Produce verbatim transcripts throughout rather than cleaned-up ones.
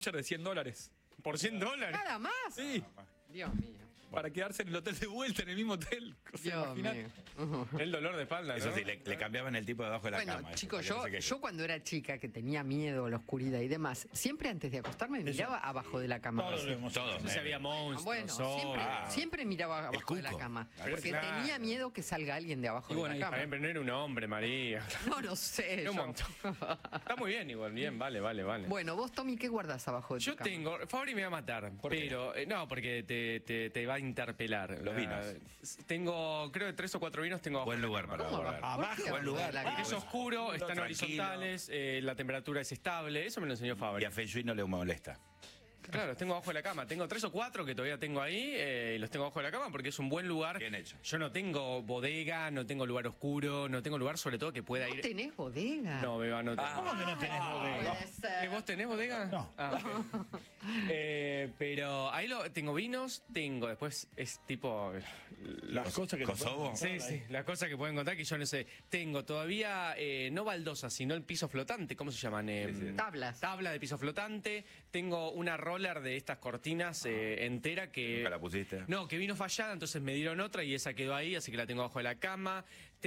de cien dólares. ¿Por cien dólares? ¿Nada más? Sí. Dios mío. Para quedarse en el hotel de vuelta, en el mismo hotel. O sea, Dios imaginate. mío. Uh-huh. El dolor de espalda, ¿no? Eso sí, le, le cambiaban el tipo debajo de la Bueno, cama. eso, chicos, para que yo, no se queje. yo cuando era chica, que tenía miedo a la oscuridad y demás, siempre antes de acostarme miraba abajo de la cama. Todos lo hemos Todos. No se había monstruos. Bueno, siempre, obvio. siempre miraba abajo de la cuco. cama. Claro, Porque claro. tenía miedo que salga alguien de abajo Y bueno, de y la Está bien, cama. pero no era un hombre, María. No lo sé. Era un yo. montón. Está muy bien igual, bien, vale, vale, vale. Bueno, vos, Tommy, ¿qué guardás abajo de tu Yo cama? tengo, Fabri me va a matar, ¿Por qué? pero eh, no, porque te, te, te va a interpelar. Los vinos. Ah, tengo, creo que tres o cuatro vinos tengo abajo. Buen lugar para ¿Cómo guardar. abajo? Abajo, ¿Por qué buen abajo de lugar. la Porque cama? es oscuro, están tranquilo. horizontales, eh, la temperatura es estable, eso me lo enseñó Fabri. Y a Feng Shui no le molesta. Claro, los tengo abajo de la cama. Tengo tres o cuatro que todavía tengo ahí eh, y los tengo abajo de la cama porque es un buen lugar. Bien hecho. Yo no tengo bodega, no tengo lugar oscuro, no tengo lugar sobre todo que pueda ¿No ir... tenés bodega? No, Beba, no tengo. ¿Cómo que no tenés bodega? Puede ser. ¿Eh, ¿Vos tenés bodega? No. Ah, ok. Eh, pero ahí lo, tengo vinos, tengo, después es tipo... Las cosas que te Kosovo. pueden Sí, encontrar sí, las cosas que pueden encontrar que yo no sé. Tengo todavía, eh, no baldosas, sino el piso flotante, ¿cómo se llaman? Eh, Sí, sí. Tablas. Tabla de piso flotante. Tengo una roller de estas cortinas eh, entera que... ¿Nunca la pusiste? No, que vino fallada, entonces me dieron otra y esa quedó ahí, así que la tengo abajo de la cama.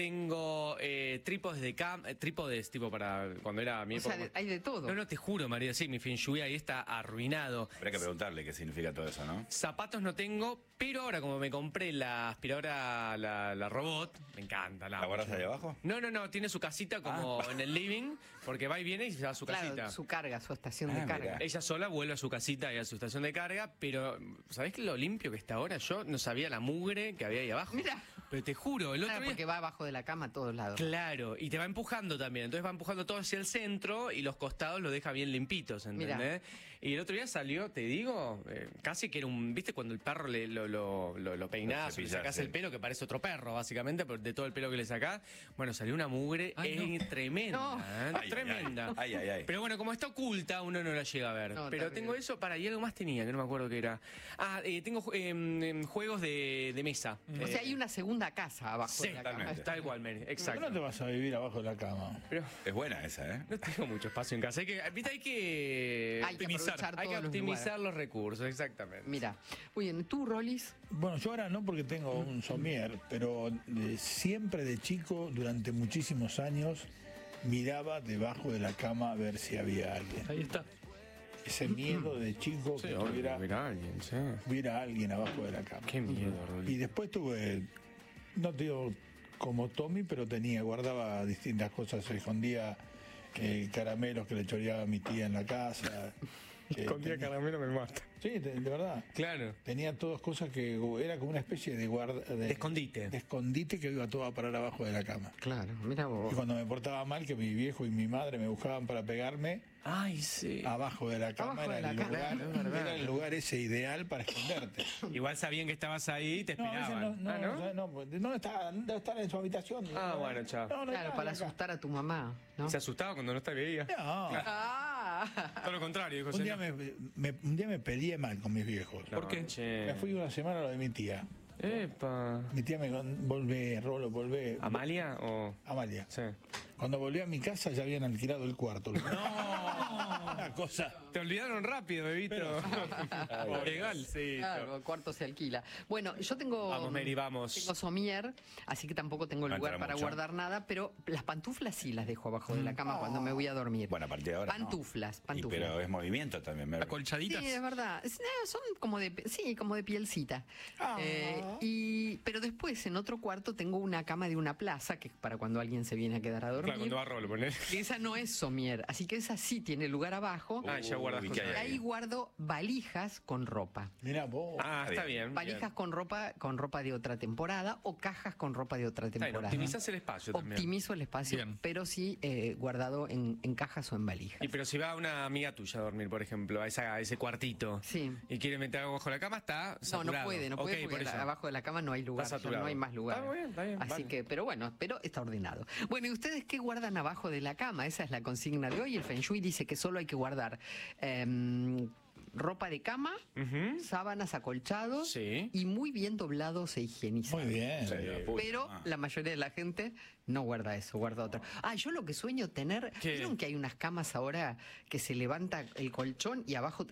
Tengo eh, trípodes de cama, eh, trípodes tipo para cuando era mi O sea, época. hay de todo. No, no, te juro, María, sí, mi Feng Shui ahí está arruinado. Habrá que preguntarle qué significa todo eso, ¿no? Zapatos no tengo, pero ahora como me compré la aspiradora, la, la robot, me encanta. ¿La guardas ahí abajo? No, no, no, tiene su casita como Ah. en el living, porque va y viene y se va a su Claro, casita. su carga, su estación Ah, de carga. mirá. Ella sola vuelve a su casita y a su estación de carga, pero ¿sabés lo limpio que está ahora? Yo no sabía la mugre que había ahí abajo. Mira. Pero te juro, el otro Claro, día... porque va abajo de la cama a todos lados. Claro, y te va empujando también. Entonces va empujando todo hacia el centro y los costados los deja bien limpitos, ¿entendés? Mirá. Y el otro día salió, te digo, eh, casi que era un... ¿Viste cuando el perro le, lo, lo, lo, lo peinás, Lo le cepillás, sacás sí. el pelo, que parece otro perro, básicamente, por- de todo el pelo que le sacás? Bueno, salió una mugre Ay, eh, tremenda, No. ¿eh? Ay, ay, tremenda. ay. Ay, ay, ay. Pero bueno, como está oculta, uno no la llega a ver. No, Pero terrible. tengo eso, para, y algo más tenía, que no me acuerdo qué era. Ah, eh, tengo eh, em, juegos de, de mesa. O sea, hay una segunda casa abajo Sí, de la cama. totalmente. tal cual, Mary, ¿Por qué exacto. no te vas a vivir abajo de la cama? Pero Es buena esa, ¿eh? no tengo mucho espacio en casa. Hay que, ¿viste? Hay que Hay que optimizar, aprovechar hay que todos los optimizar lugares. los recursos, exactamente. Mira, muy bien, ¿tú, Rolis? Bueno, yo ahora no porque tengo un somier, pero eh, siempre de chico, durante muchísimos años, miraba debajo de la cama a ver si había alguien. Ahí está. Ese miedo de chico que hubiera, mira alguien, sí. hubiera alguien abajo de la cama. Qué miedo, Rolly. Y después tuve, no te digo como Tommy, pero tenía, guardaba distintas cosas, escondía eh, caramelos que le choreaba a mi tía en la casa. que Escondía tenía- caramelo me mata. Sí, de, de verdad. Claro. Tenía todas cosas que era como una especie de guarda, de, De escondite. de escondite que iba todo a parar abajo de la cama. Claro, mira Y vos. cuando me portaba mal, que mi viejo y mi madre me buscaban para pegarme, Ay, sí. abajo de la cama Abajo de era, el la cama, lugar, es verdad. era el lugar ese ideal para esconderte. Igual sabían que estabas ahí y te No, a veces esperaban. no, no, ah, ¿no? o sea, no, pues, no está, debe estar en su habitación. Ah, No, bueno, chao. no, no Claro, está para acá. asustar a tu mamá, ¿no? Se asustaba cuando no te veía. No. Ah, Todo lo contrario, dijo Un día señor. me, me- un día me peleé mal con mis viejos. ¿Por qué? Che. Me fui una semana a lo de mi tía. Epa. Mi tía me con- volvé, Rolo, volvé. ¿Amalia o...? Amalia. Sí. Cuando volví a mi casa ya habían alquilado el cuarto. Una cosa. Te olvidaron rápido, bebito. Legal, sí. claro, el cuarto se alquila. Bueno, yo tengo. Vamos, Mary, vamos. Tengo somier, así que tampoco tengo No lugar entra para mucho. guardar nada, pero las pantuflas sí las dejo abajo de la cama cuando me voy a dormir. Bueno, a partir de ahora. no. Pantuflas, Y pantuflas. pero es movimiento también. me- Acolchaditas. Sí, es verdad. Es- eh, son como de, sí, como de pielcita. Ah. Eh, y, pero después en otro cuarto tengo una cama de una plaza, que es para cuando alguien se viene a quedar a dormir. Claro, cuando va a rolo, poner. Y esa no es somier, así que esa sí tiene lugar abajo. Ah, ya guardas Uy, cosas. ¿qué hay Ahí guardo valijas con ropa. Mirá vos. Ah, está bien. Valijas bien. con ropa con ropa de otra temporada o cajas con ropa de otra Está bien, temporada. optimizás el espacio también. Optimizo el espacio, Bien. pero sí eh, guardado en, en cajas o en valijas. Y pero si va una amiga tuya a dormir, por ejemplo, a, esa, a ese cuartito, Sí. y quiere meter algo bajo la cama, está No, saturado. no puede, no puede, Ok, porque por eso. abajo de la cama no hay lugar, Está ya saturado. no hay más lugar. Está bien, está bien, Así vale. que, pero bueno, pero está ordenado. Bueno, ¿y ustedes qué guardan abajo de la cama? Esa es la consigna de hoy. El Feng Shui dice que solo hay que guardar em, ropa de cama, Ujú. sábanas, acolchados Sí. y muy bien doblados e higienizados. Muy bien. Sí, uy, Pero ah. la mayoría de la gente no guarda eso, guarda otro. Ah, yo lo que sueño tener, ¿Qué? ¿vieron que hay unas camas ahora que se levanta el colchón y abajo